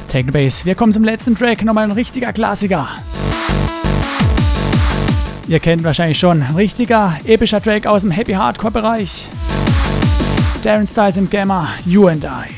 Technobase. Wir kommen zum letzten Track, nochmal ein richtiger Klassiker. Ihr kennt wahrscheinlich schon, ein richtiger epischer Track aus dem Happy Hardcore Bereich. Darren Styles und Gamma, You and I.